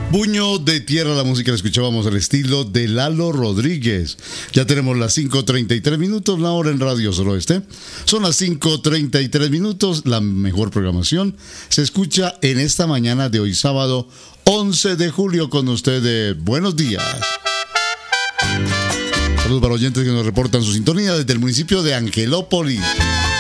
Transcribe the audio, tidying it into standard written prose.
Puño de Tierra, la música la escuchábamos al estilo de Lalo Rodríguez. Ya tenemos las 5:33 minutos, la hora en Radio Suroeste. Son las 5:33 minutos, la mejor programación se escucha en esta mañana de hoy sábado 11 de julio con ustedes. Buenos días. Saludos para oyentes que nos reportan su sintonía desde el municipio de Angelópolis.